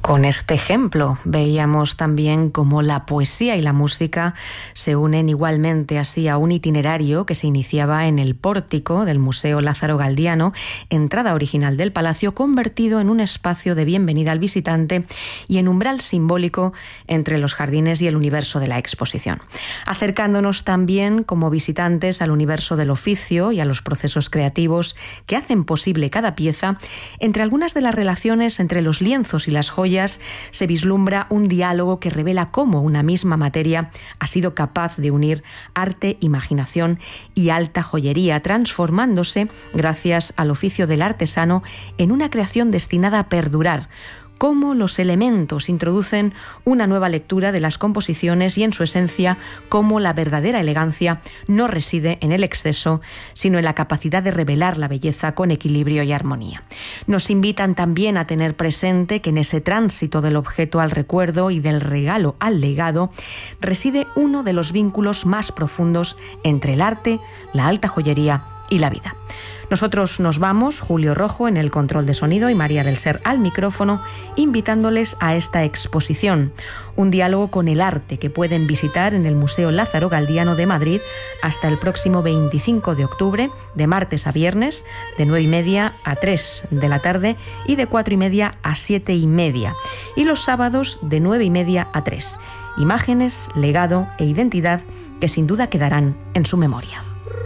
Con este ejemplo veíamos también cómo la poesía y la música se unen igualmente así a un itinerario que se iniciaba en el pórtico del Museo Lázaro Galdiano, entrada original del palacio, convertido en un espacio de bienvenida al visitante y en umbral simbólico entre los jardines y el universo de la exposición, acercándonos también como visitantes al universo del oficio y a los procesos creativos que hacen posible cada pieza. Entre algunas de las relaciones entre los lienzos y las joyas se vislumbra un diálogo que revela cómo una misma materia ha sido capaz de unir arte, imaginación y alta joyería, transformándose, gracias al oficio del artesano, en una creación destinada a perdurar. Cómo los elementos introducen una nueva lectura de las composiciones y, en su esencia, cómo la verdadera elegancia no reside en el exceso, sino en la capacidad de revelar la belleza con equilibrio y armonía. Nos invitan también a tener presente que en ese tránsito del objeto al recuerdo y del regalo al legado reside uno de los vínculos más profundos entre el arte, la alta joyería y la vida. Nosotros nos vamos, Julio Rojo en el control de sonido y María del Ser al micrófono, invitándoles a esta exposición, un diálogo con el arte que pueden visitar en el Museo Lázaro Galdiano de Madrid hasta el próximo 25 de octubre, de martes a viernes, de 9:30 a 3 de la tarde y de 4:30 a 7:30, y los sábados de 9:30 a 3. Imágenes, legado e identidad que sin duda quedarán en su memoria.